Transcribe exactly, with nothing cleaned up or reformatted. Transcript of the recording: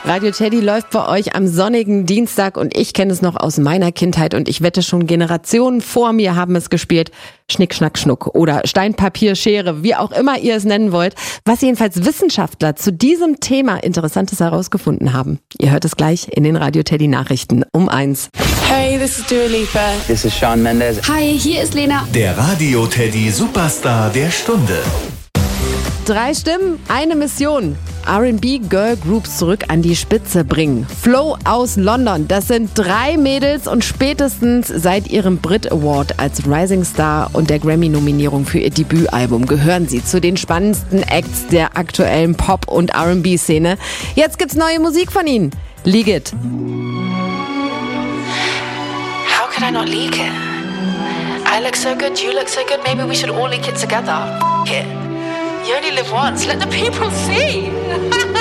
Radio Teddy läuft bei euch am sonnigen Dienstag und ich kenne es noch aus meiner Kindheit und ich wette schon Generationen vor mir haben es gespielt. Schnick, Schnack, Schnuck oder Stein, Papier, Schere, wie auch immer ihr es nennen wollt. Was jedenfalls Wissenschaftler zu diesem Thema Interessantes herausgefunden haben. Ihr hört es gleich in den Radio Teddy Nachrichten um eins. Hey, this is Dua Lipa. This is Shawn Mendes. Hi, hier ist Lena. Der Radio Teddy Superstar der Stunde. Drei Stimmen, eine Mission. R and B Girl Groups zurück an die Spitze bringen. Flo aus London, das sind drei Mädels und spätestens seit ihrem Brit Award als Rising Star und der Grammy-Nominierung für ihr Debütalbum gehören sie zu den spannendsten Acts der aktuellen Pop- und R and B-Szene. Jetzt gibt's neue Musik von ihnen. Leak It. How could I not leak it? I look so good, you look so good, maybe we should all leak it together. F- it. You only live once, let the people see.